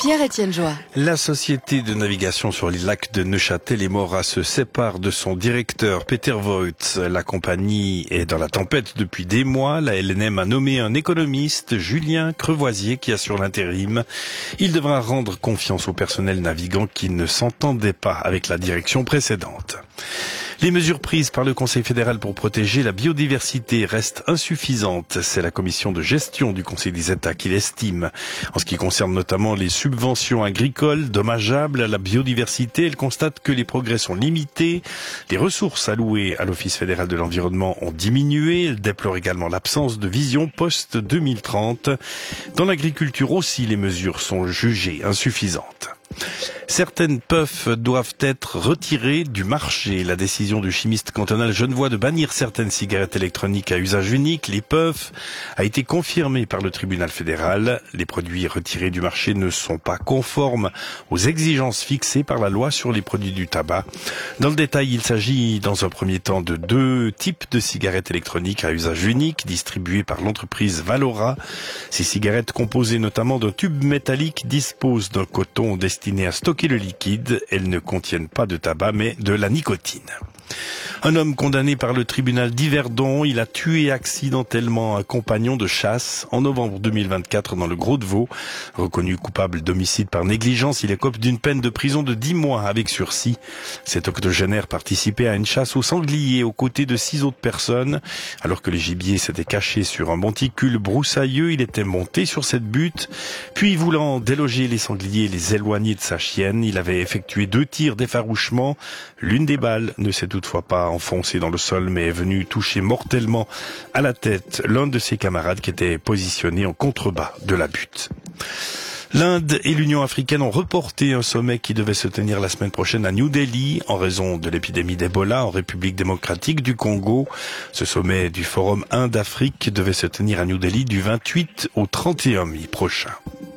Pierre-Étienne Joie. La société de navigation sur les lacs de Neuchâtel et Morat se sépare de son directeur Peter Voigt. La compagnie est dans la tempête depuis des mois. La LNM a nommé un économiste, Julien Crevoisier, qui assure l'intérim. Il devra rendre confiance au personnel navigant qui ne s'entendait pas avec la direction précédente. Les mesures prises par le Conseil fédéral pour protéger la biodiversité restent insuffisantes. C'est la commission de gestion du Conseil des États qui l'estime. En ce qui concerne notamment les subventions agricoles dommageables à la biodiversité, elle constate que les progrès sont limités. Les ressources allouées à l'Office fédéral de l'environnement ont diminué. Elle déplore également l'absence de vision post-2030. Dans l'agriculture aussi, les mesures sont jugées insuffisantes. Certaines puffs doivent être retirées du marché. La décision du chimiste cantonal genevois de bannir certaines cigarettes électroniques à usage unique, les puffs, a été confirmée par le tribunal fédéral. Les produits retirés du marché ne sont pas conformes aux exigences fixées par la loi sur les produits du tabac. Dans le détail, il s'agit dans un premier temps de 2 types de cigarettes électroniques à usage unique distribuées par l'entreprise Valora. Ces cigarettes, composées notamment d'un tube métallique, disposent d'un coton destiné à stocker le liquide. Elles ne contiennent pas de tabac mais de la nicotine. Un homme condamné par le tribunal d'Yverdon, il a tué accidentellement un compagnon de chasse en novembre 2024 dans le Gros-de-Vaud. Reconnu coupable d'homicide par négligence, il écope d'une peine de prison de 10 mois avec sursis. Cet octogénaire participait à une chasse au sanglier aux côtés de 6 autres personnes. Alors que les gibiers s'étaient cachés sur un monticule broussailleux, il était monté sur cette butte. Puis, voulant déloger les sangliers et les éloigner de sa chienne, il avait effectué 2 tirs d'effarouchement. L'une des balles ne s'est toutefois pas enfoncé dans le sol, mais est venu toucher mortellement à la tête l'un de ses camarades qui était positionné en contrebas de la butte. L'Inde et l'Union africaine ont reporté un sommet qui devait se tenir la semaine prochaine à New Delhi en raison de l'épidémie d'Ebola en République démocratique du Congo. Ce sommet du Forum Inde-Afrique devait se tenir à New Delhi du 28 au 31 mai prochain.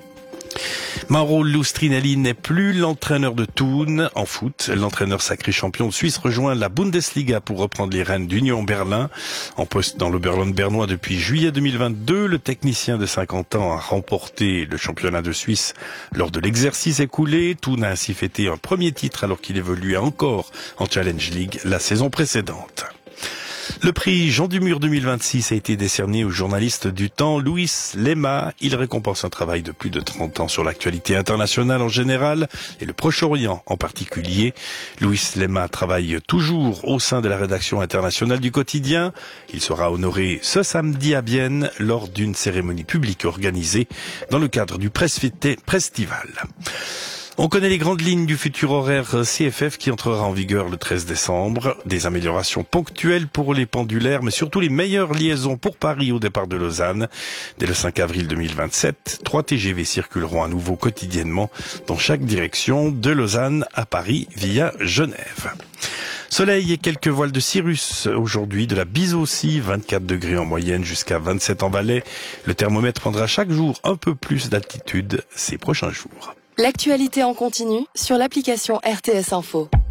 Mauro Lustrinelli n'est plus l'entraîneur de Thun en foot. L'entraîneur sacré champion de Suisse rejoint la Bundesliga pour reprendre les rênes d'Union Berlin. En poste dans l'Oberland bernois depuis juillet 2022, le technicien de 50 ans a remporté le championnat de Suisse lors de l'exercice écoulé. Thun a ainsi fêté un premier titre alors qu'il évoluait encore en Challenge League la saison précédente. Le prix Jean Dumur 2026 a été décerné au journaliste du Temps Louis Lema. Il récompense un travail de plus de 30 ans sur l'actualité internationale en général et le Proche-Orient en particulier. Louis Lema travaille toujours au sein de la rédaction internationale du quotidien. Il sera honoré ce samedi à Bienne lors d'une cérémonie publique organisée dans le cadre du Prestival. On connaît les grandes lignes du futur horaire CFF qui entrera en vigueur le 13 décembre. Des améliorations ponctuelles pour les pendulaires, mais surtout les meilleures liaisons pour Paris au départ de Lausanne. Dès le 5 avril 2027, 3 TGV circuleront à nouveau quotidiennement dans chaque direction de Lausanne à Paris via Genève. Soleil et quelques voiles de cirrus aujourd'hui, de la bise aussi, 24 degrés en moyenne jusqu'à 27 en Valais. Le thermomètre prendra chaque jour un peu plus d'altitude ces prochains jours. L'actualité en continu sur l'application RTS Info.